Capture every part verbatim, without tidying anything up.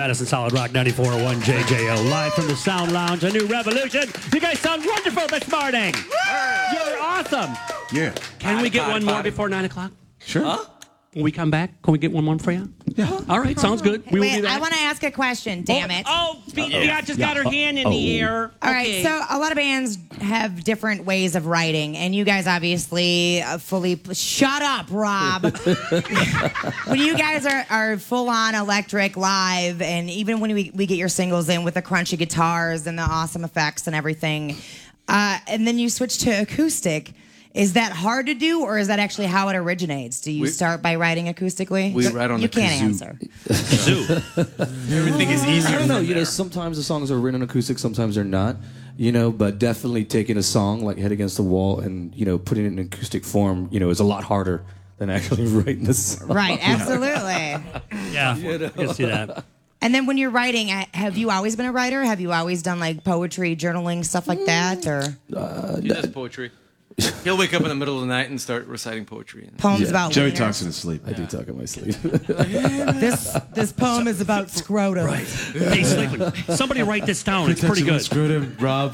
Madison Solid Rock ninety-four point one J J O, live from the Sound Lounge, a new revolution. You guys sound wonderful this morning. You're awesome. Yeah. Can Party, we get party, one more party. before nine o'clock? Sure. Huh? When we come back, can we get one more for you? Yeah. All right, sounds good. We will do Wait, that. I want to ask a question, damn it. Oh, Beatrice got her hand in the air. All right, so a lot of bands have different ways of writing, and you guys obviously uh, fully. Shut up, Rob. When you guys are, are full on electric live, and even when we, we get your singles in with the crunchy guitars and the awesome effects and everything, uh, and then you switch to acoustic. Is that hard to do, or is that actually how it originates? Do you We- start by writing acoustically? We write on You the can't kazoo. answer. Everything is easier. I don't know. You know, sometimes the songs are written on acoustic, sometimes they're not. You know, but definitely taking a song like "Head Against the Wall" and you know putting it in acoustic form, you know, is a lot harder than actually writing the song. Right, absolutely. Yeah, I can see that. And then when you're writing, uh, have you always been a writer? Have you always done like poetry, journaling, stuff like that, or He does poetry. He'll wake up in the middle of the night and start reciting poetry. poems Yeah. about Joey wieners? talks in his sleep. I do talk in my sleep. This this poem is about scrotum. Right. Hey, Slickly, somebody write this down. It's pretty good. Screwed Rob.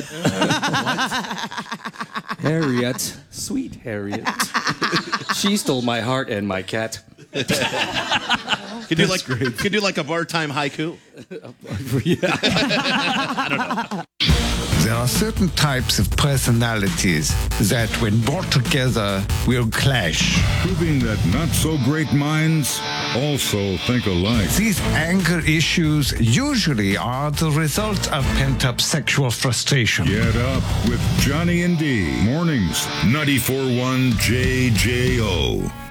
Harriet, sweet Harriet. She stole my heart and my cat. Could do like could do like a bar time haiku. There are certain types of personalities that, when brought together, will clash. Proving that not-so-great minds also think alike. These anger issues usually are the result of pent-up sexual frustration. Get up with Johnny and D. Mornings, ninety-four point one J J O.